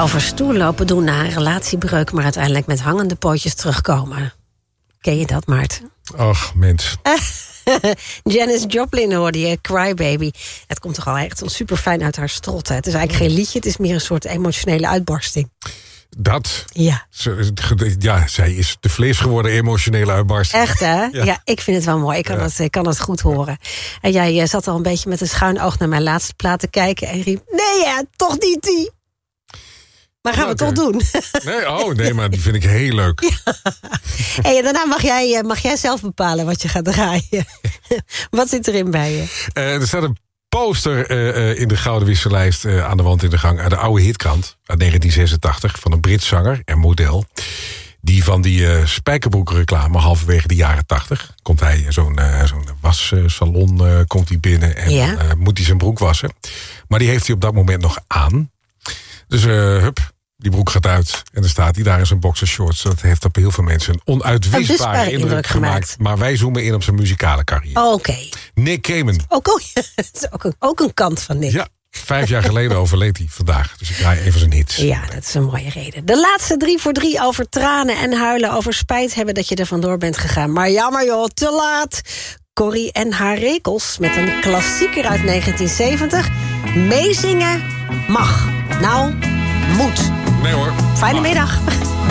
Over stoel lopen doen na een relatiebreuk, maar uiteindelijk met hangende pootjes terugkomen. Ken je dat, Maarten? Och, mens. Janis Joplin hoorde je, Crybaby. Het komt toch al echt super fijn uit haar strot. Hè? Het is eigenlijk geen liedje, het is meer een soort emotionele uitbarsting. Dat? Ja. Ja, zij is de vlees geworden emotionele uitbarsting. Echt, hè? Ja, ik vind het wel mooi. Ik kan het goed horen. En jij zat al een beetje met een schuin oog naar mijn laatste plaat te kijken en riep, nee, toch niet die. Maar gaan we toch doen? Nee, maar die vind ik heel leuk. Ja. Hey, en daarna mag jij zelf bepalen wat je gaat draaien. Wat zit erin bij je? Er staat een poster in de Gouden Wissellijst aan de wand in de gang uit de oude hitkrant uit 1986 van een Brits zanger en model. Die van die spijkerbroekreclame halverwege de jaren 80 komt hij zo'n wassalon komt hij binnen en moet hij zijn broek wassen. Maar die heeft hij op dat moment nog aan. Dus die broek gaat uit en dan staat hij daar in zijn boxershorts. Dat heeft op heel veel mensen een onuitwisbare indruk gemaakt. Maar wij zoomen in op zijn muzikale carrière. Oké. Nick Cayman. Ook een kant van Nick. Ja, 5 jaar geleden overleed hij vandaag. Dus ik draai even zijn hits. Ja, dat is een mooie reden. De laatste 3 voor 3 over tranen en huilen. Over spijt hebben dat je er vandoor bent gegaan. Maar jammer joh, te laat. Corrie en haar rekels met een klassieker uit 1970. Meezingen mag. Nou, moet. Nee hoor. Fijne middag.